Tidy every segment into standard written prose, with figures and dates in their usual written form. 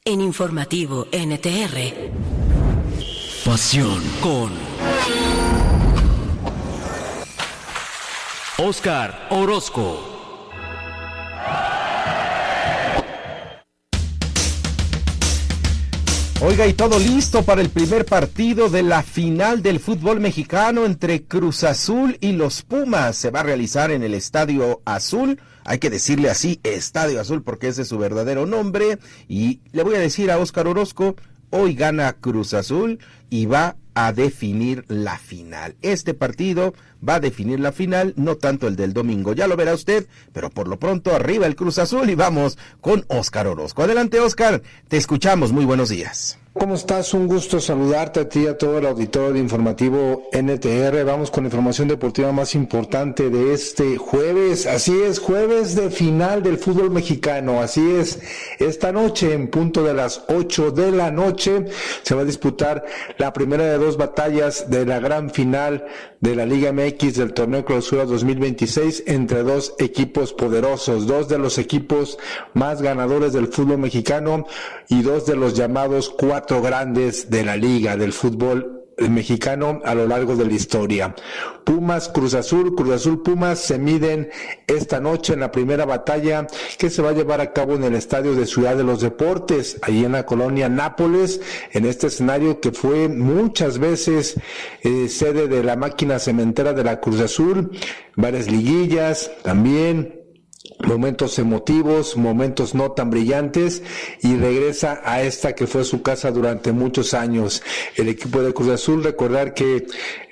En Informativo NTR. Pasión con Óscar Orozco. Oiga, y todo listo para el primer partido de la final del fútbol mexicano entre Cruz Azul y los Pumas. Se va a realizar en el Estadio Azul. Hay que decirle así, Estadio Azul, porque ese es su verdadero nombre. Y le voy a decir a Óscar Orozco, hoy gana Cruz Azul y va a definir la final. Este partido va a definir la final, no tanto el del domingo. Ya lo verá usted, pero por lo pronto arriba el Cruz Azul y vamos con Óscar Orozco. Adelante, Óscar, te escuchamos. Muy buenos días. ¿Cómo estás? Un gusto saludarte a ti y a todo el auditorio de Informativo NTR. Vamos con la información deportiva más importante de este jueves. Así es, jueves de final del fútbol mexicano. Así es, esta noche en punto de las 8 de la noche se va a disputar la primera de dos batallas de la gran final de la Liga MX del Torneo Clausura 2026 entre dos equipos poderosos, dos de los equipos más ganadores del fútbol mexicano y dos de los llamados cuatro grandes de la liga del fútbol mexicano a lo largo de la historia. Pumas, Cruz Azul, Pumas se miden esta noche en la primera batalla que se va a llevar a cabo en el Estadio de Ciudad de los Deportes, ahí en la colonia Nápoles, en este escenario que fue muchas veces sede de la máquina cementera de la Cruz Azul, varias liguillas también, momentos emotivos, momentos no tan brillantes, y regresa a esta que fue su casa durante muchos años. El equipo de Cruz Azul, recordar que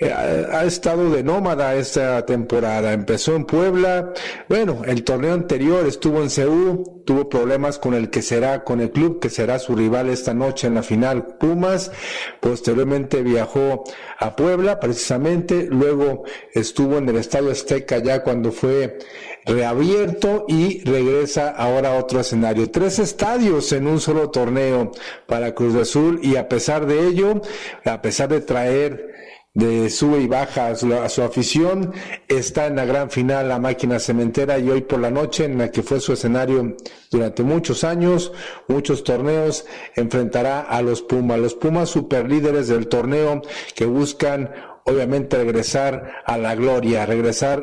ha estado de nómada esta temporada. Empezó en Puebla, bueno, el torneo anterior estuvo en CU, tuvo problemas con el club que será su rival esta noche en la final, Pumas. Posteriormente viajó a Puebla precisamente, luego estuvo en el Estadio Azteca ya cuando fue reabierto y regresa ahora a otro escenario. 3 estadios en un solo torneo para Cruz Azul, y a pesar de ello, a pesar de traer de sube y baja a su afición, está en la gran final la máquina cementera, y hoy por la noche, en la que fue su escenario durante muchos años, muchos torneos, enfrentará a los Pumas superlíderes del torneo, que buscan obviamente regresar a la gloria, regresar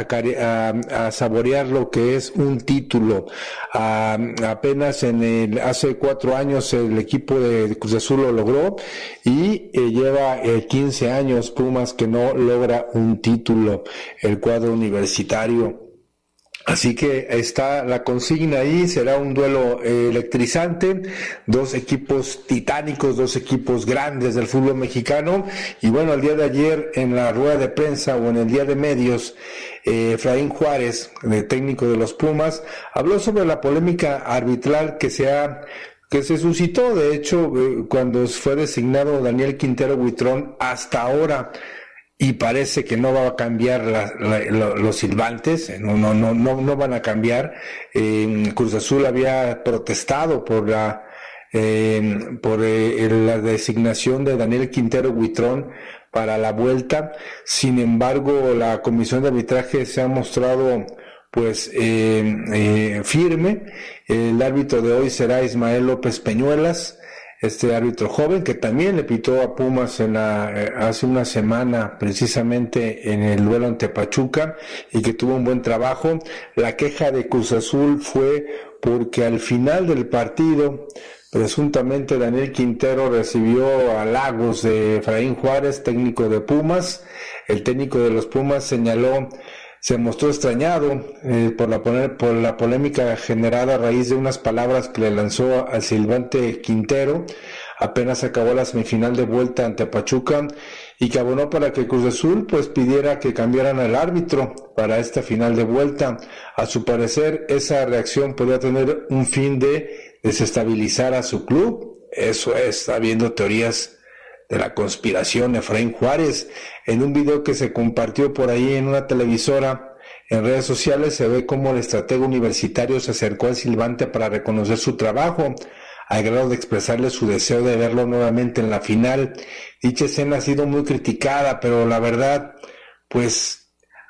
a saborear lo que es un título. Apenas hace 4 años el equipo de Cruz Azul lo logró, y lleva 15 años Pumas que no logra un título, el cuadro universitario. Así que está la consigna ahí, será un duelo electrizante, dos equipos titánicos, dos equipos grandes del fútbol mexicano. Y bueno, el día de ayer en la rueda de prensa o en el día de medios, Efraín Juárez, el técnico de los Pumas, habló sobre la polémica arbitral que se suscitó. De hecho, cuando fue designado Daniel Quintero Buitrón, hasta ahora, y parece que no va a cambiar los silbantes, no van a cambiar. Cruz Azul había protestado por la designación de Daniel Quintero Buitrón para la vuelta. Sin embargo, la comisión de arbitraje se ha mostrado pues firme. El árbitro de hoy será Ismael López Peñuelas, este árbitro joven que también le pitó a Pumas hace una semana, precisamente en el duelo ante Pachuca, y que tuvo un buen trabajo. La queja de Cruz Azul fue porque al final del partido, presuntamente Daniel Quintero recibió halagos de Efraín Juárez, técnico de Pumas. El técnico de los Pumas se mostró extrañado por la polémica generada a raíz de unas palabras que le lanzó al silbante Quintero. Apenas acabó la semifinal de vuelta ante Pachuca, y que abonó para que Cruz Azul pues pidiera que cambiaran al árbitro para esta final de vuelta. A su parecer, esa reacción podría tener un fin de desestabilizar a su club. Eso es, habiendo teorías de la conspiración. Efraín Juárez, en un video que se compartió por ahí en una televisora en redes sociales, se ve cómo el estratega universitario se acercó al silbante para reconocer su trabajo, al grado de expresarle su deseo de verlo nuevamente en la final. Dicha escena ha sido muy criticada, pero la verdad, pues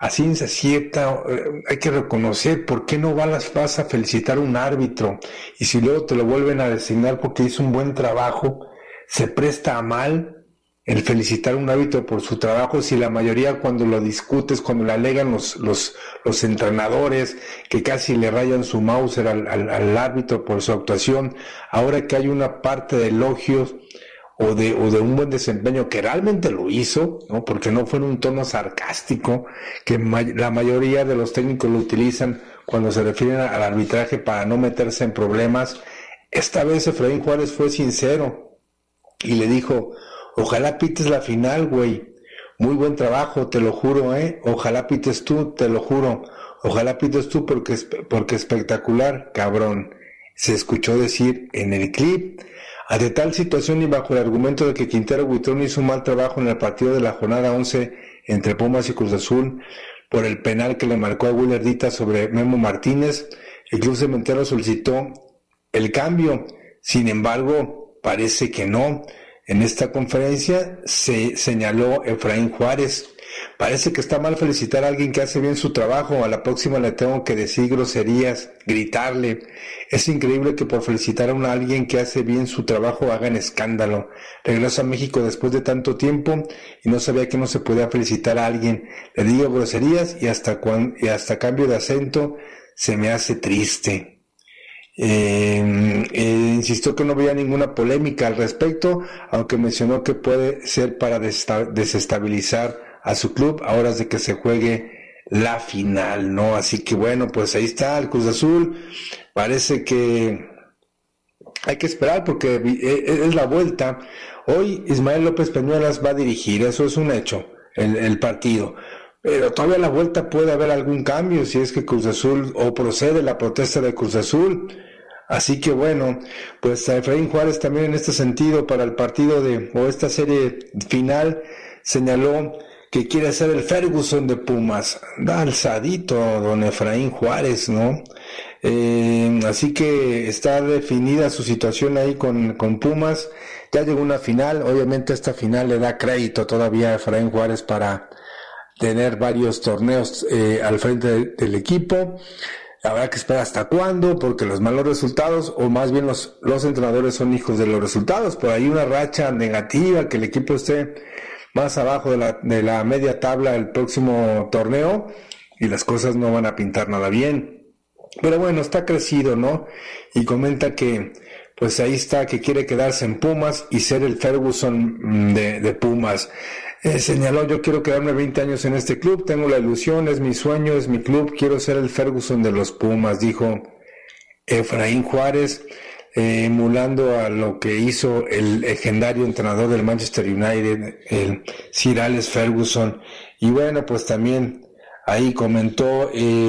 a ciencia cierta, hay que reconocer por qué no vas a felicitar a un árbitro, y si luego te lo vuelven a designar porque hizo un buen trabajo, se presta a mal el felicitar a un árbitro por su trabajo, si la mayoría cuando lo discutes, cuando le alegan los entrenadores que casi le rayan su Mauser al árbitro por su actuación, ahora que hay una parte de elogios o de un buen desempeño que realmente lo hizo, ¿no? Porque no fue en un tono sarcástico que la mayoría de los técnicos lo utilizan cuando se refieren al arbitraje para no meterse en problemas. Esta vez Efraín Juárez fue sincero y le dijo: ojalá pites la final, güey. Muy buen trabajo, te lo juro, Ojalá pites tú, te lo juro. Ojalá pites tú porque espectacular, cabrón. Se escuchó decir en el clip. Ante tal situación y bajo el argumento de que Quintero Buitrón hizo un mal trabajo en el partido de la jornada 11 entre Pumas y Cruz Azul por el penal que le marcó a Will Erdita sobre Memo Martínez, el Club Cementero solicitó el cambio. Sin embargo, parece que no. En esta conferencia se señaló Efraín Juárez: parece que está mal felicitar a alguien que hace bien su trabajo, a la próxima le tengo que decir groserías, gritarle. Es increíble que por felicitar a alguien que hace bien su trabajo hagan escándalo. Regreso a México después de tanto tiempo y no sabía que no se podía felicitar a alguien. Le digo groserías y hasta cambio de acento, se me hace triste. Insistió que no veía ninguna polémica al respecto, aunque mencionó que puede ser para desestabilizar a su club a horas de que se juegue la final, ¿no? Así que bueno, pues ahí está el Cruz Azul. Parece que hay que esperar porque es la vuelta. Hoy Ismael López Peñuelas va a dirigir, eso es un hecho, el partido. Pero todavía a la vuelta puede haber algún cambio si es que Cruz Azul, o procede la protesta de Cruz Azul. Así que bueno, pues a Efraín Juárez también en este sentido para el partido o esta serie final señaló que quiere ser el Ferguson de Pumas. Da alzadito don Efraín Juárez, ¿no? Así que está definida su situación ahí con Pumas. Ya llegó una final, obviamente esta final le da crédito todavía a Efraín Juárez para tener varios torneos al frente del equipo. Habrá que esperar hasta cuándo, porque los malos resultados, o más bien los entrenadores son hijos de los resultados. Por ahí una racha negativa, que el equipo esté más abajo de la media tabla el próximo torneo y las cosas no van a pintar nada bien. Pero bueno, está crecido, ¿no? Y comenta que pues ahí está, que quiere quedarse en Pumas y ser el Ferguson de Pumas. Señaló: yo quiero quedarme 20 años en este club, tengo la ilusión, es mi sueño, es mi club, quiero ser el Ferguson de los Pumas, dijo Efraín Juárez, emulando a lo que hizo el legendario entrenador del Manchester United, el Sir Alex Ferguson. Y bueno, pues también ahí comentó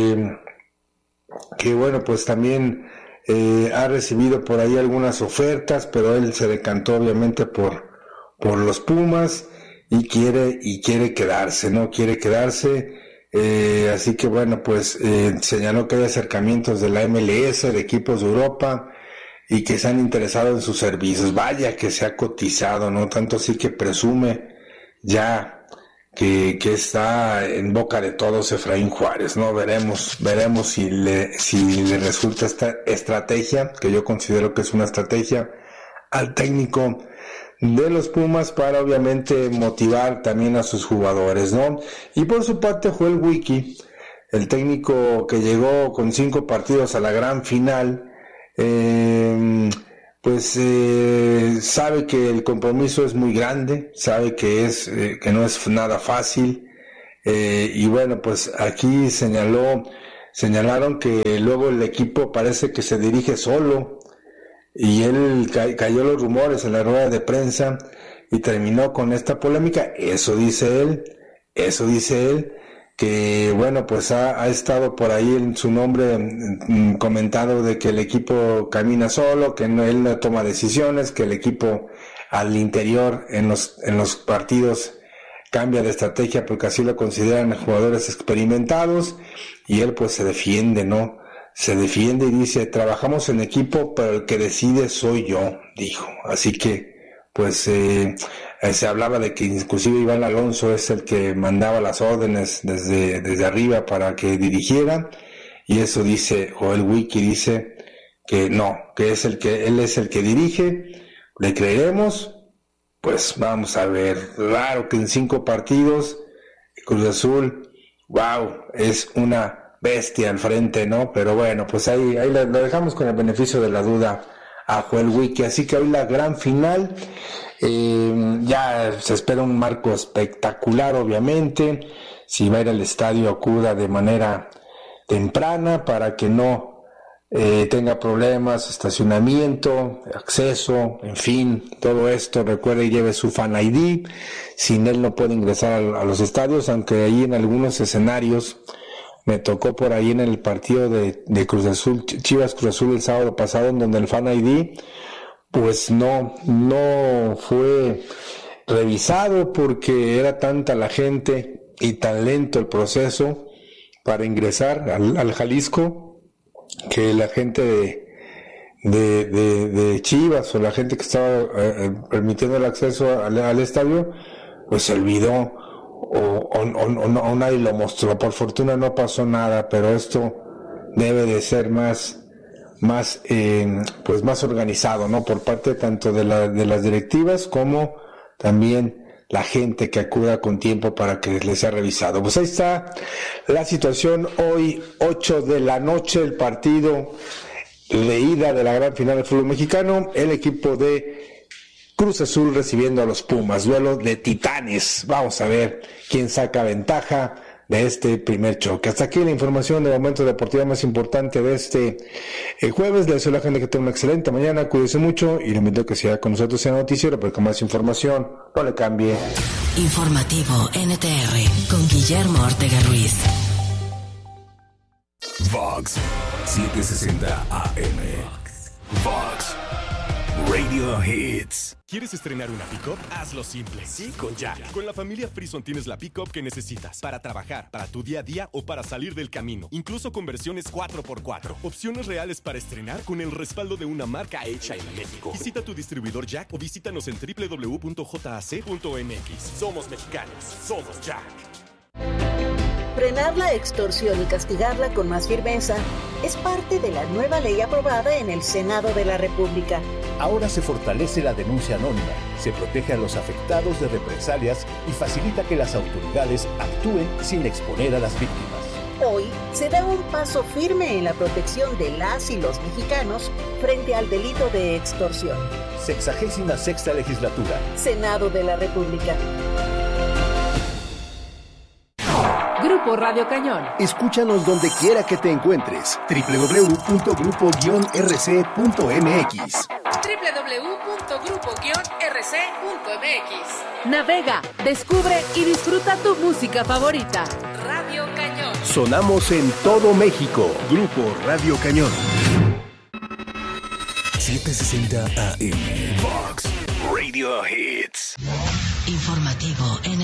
que bueno, pues también ha recibido por ahí algunas ofertas, pero él se decantó obviamente por los Pumas. Y quiere quedarse, ¿no? Quiere quedarse, así que bueno, pues señaló que hay acercamientos de la MLS, de equipos de Europa, y que se han interesado en sus servicios. Vaya que se ha cotizado, ¿no? Tanto así que presume ya que está en boca de todos Efraín Juárez, ¿no? Veremos si le resulta esta estrategia, que yo considero que es una estrategia, al técnico de los Pumas para obviamente motivar también a sus jugadores, ¿no? Y por su parte Joel Wiki, el técnico que llegó con 5 partidos a la gran final, sabe que el compromiso es muy grande, sabe que no es nada fácil, y bueno, pues aquí señalaron que luego el equipo parece que se dirige solo. Y él cayó los rumores en la rueda de prensa y terminó con esta polémica. Eso dice él, que bueno, pues ha estado por ahí en su nombre comentado de que el equipo camina solo, que él no toma decisiones, que el equipo al interior en los partidos cambia de estrategia porque así lo consideran jugadores experimentados, y él pues se defiende, ¿no? Se defiende y dice: trabajamos en equipo, pero el que decide soy yo, dijo. Así que, pues se hablaba de que inclusive Iván Alonso es el que mandaba las órdenes desde arriba para que dirigiera, y eso dice, o el wiki dice que no, que él es el que dirige. ¿Le creeremos? Pues vamos a ver. Claro que en 5 partidos Cruz Azul, wow, es una bestia al frente, ¿no? Pero bueno, pues ahí lo dejamos con el beneficio de la duda a Joel Wiki. Así que hoy la gran final, ya se espera un marco espectacular, obviamente. Si va a ir al estadio, acuda de manera temprana para que no tenga problemas, estacionamiento, acceso, en fin, todo esto. Recuerde y lleve su Fan ID. Sin él no puede ingresar a los estadios, aunque ahí en algunos escenarios me tocó por ahí en el partido de Cruz Azul, Chivas Cruz Azul el sábado pasado, en donde el Fan ID pues no fue revisado porque era tanta la gente y tan lento el proceso para ingresar al Jalisco, que la gente de Chivas o la gente que estaba permitiendo el acceso al estadio pues se olvidó o nadie lo mostró. Por fortuna no pasó nada, pero esto debe de ser más organizado, ¿no? Por parte tanto de las directivas como también la gente que acuda con tiempo para que les sea revisado. Pues ahí está la situación. Hoy 8 de la noche, el partido de ida de la gran final del fútbol mexicano, el equipo de Cruz Azul recibiendo a los Pumas, duelo de titanes. Vamos a ver quién saca ventaja de este primer choque. Hasta aquí la información de momento deportiva más importante de este jueves. Les deseo a la gente que tenga una excelente mañana, cuídense mucho y le invito a que siga con nosotros en el noticiero, pero con más información, no le cambie. Informativo NTR con Guillermo Ortega Ruiz. Vox 760 AM. Vox Radio Hits. ¿Quieres estrenar una pick-up? Hazlo simple. Sí, con Jack. Con la familia Frison tienes la pick-up que necesitas para trabajar, para tu día a día o para salir del camino. Incluso con versiones 4x4. Opciones reales para estrenar con el respaldo de una marca hecha en México. Visita tu distribuidor Jack o visítanos en www.jac.mx. Somos mexicanos. Somos Jack. Frenar la extorsión y castigarla con más firmeza es parte de la nueva ley aprobada en el Senado de la República. Ahora se fortalece la denuncia anónima, se protege a los afectados de represalias y facilita que las autoridades actúen sin exponer a las víctimas. Hoy se da un paso firme en la protección de las y los mexicanos frente al delito de extorsión. 66ª legislatura. Senado de la República. Grupo Radio Cañón. Escúchanos donde quiera que te encuentres. www.grupo-rc.mx. www.grupo-rc.mx. Navega, descubre y disfruta tu música favorita. Radio Cañón. Sonamos en todo México. Grupo Radio Cañón. 760 AM. Vox Radio Hits. Informativo